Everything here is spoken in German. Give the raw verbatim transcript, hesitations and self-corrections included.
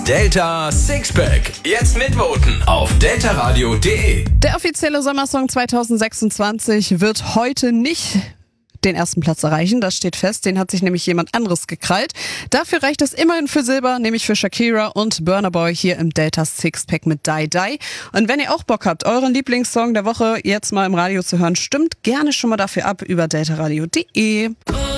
Delta Sixpack. Jetzt mitvoten auf deltaradio punkt de. Der offizielle Sommersong zwanzig sechsundzwanzig wird heute nicht den ersten Platz erreichen, das steht fest. Den hat sich nämlich jemand anderes gekrallt. Dafür reicht es immerhin für Silber, nämlich für Shakira und Burna Boy hier im Delta Sixpack mit Die Die. Und wenn ihr auch Bock habt, euren Lieblingssong der Woche jetzt mal im Radio zu hören, stimmt gerne schon mal dafür ab über deltaradio punkt de.